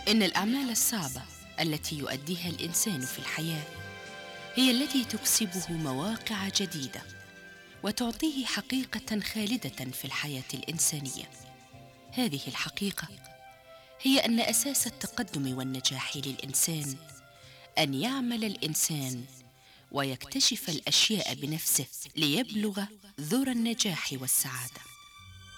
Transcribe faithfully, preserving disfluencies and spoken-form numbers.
إن الأعمال الصعبة التي يؤديها الإنسان في الحياة هي التي تكسبه مواقع جديدة وتعطيه حقيقة خالدة في الحياة الإنسانية. هذه الحقيقة هي أن أساس التقدم والنجاح للإنسان أن يعمل الإنسان ويكتشف الأشياء بنفسه ليبلغ ذرى النجاح والسعادة.